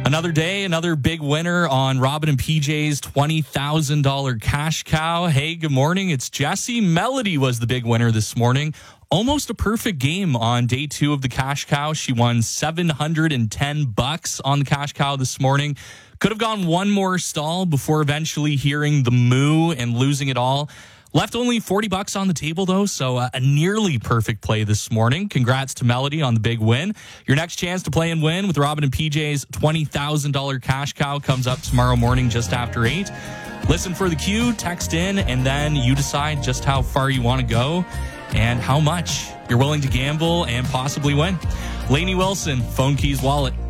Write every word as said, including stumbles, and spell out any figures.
Another day, another big winner on Robin and P J's twenty thousand dollars cash cow. Hey, good morning. It's Jesse. Melody was the big winner this morning. Almost a perfect game on day two of the cash cow. She won seven hundred ten bucks on the cash cow this morning. Could have gone one more stall before eventually hearing the moo and losing it all. Left only forty bucks on the table, though, so uh, a nearly perfect play this morning. Congrats to Melody on the big win. Your next chance to play and win with Robin and P J's twenty thousand dollars cash cow comes up tomorrow morning just after eight. Listen for the cue, text in, and then you decide just how far you want to go and how much you're willing to gamble and possibly win. Lainey Wilson, Phone Keys Wallet.